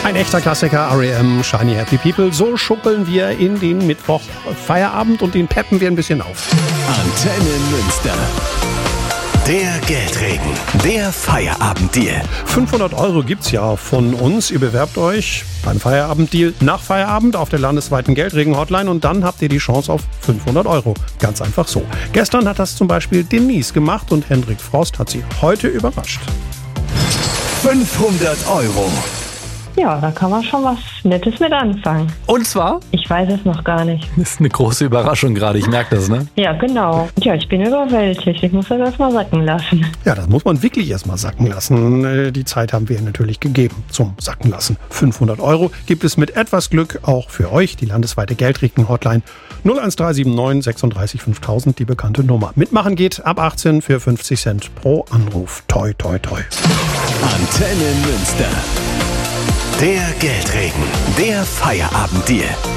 Ein echter Klassiker, R.E.M., Shiny Happy People. So schuppeln wir in den Mittwoch Feierabend und den peppen wir ein bisschen auf. Antenne Münster. Der Geldregen, der Feierabenddeal. 500 € gibt's ja von uns. Ihr bewerbt euch beim Feierabenddeal nach Feierabend auf der landesweiten Geldregen-Hotline und dann habt ihr die Chance auf 500 €. Ganz einfach so. Gestern hat das zum Beispiel Denise gemacht und Hendrik Frost hat sie heute überrascht. 500 €. Ja, da kann man schon was Nettes mit anfangen. Und zwar? Ich weiß es noch gar nicht. Das ist eine große Überraschung gerade, ich merke das, ne? Ja, genau. Ja, ich bin überwältigt. Ich muss das erstmal sacken lassen. Ja, das muss man wirklich erstmal sacken lassen. Die Zeit haben wir natürlich gegeben zum Sacken lassen. 500 € gibt es mit etwas Glück auch für euch, die landesweite Geldregen-Hotline 01379 36 5000, die bekannte Nummer. Mitmachen geht ab 18 für 50 Cent pro Anruf. Toi, toi, toi. Antenne Münster. Der Geldregen, der Feierabenddeal.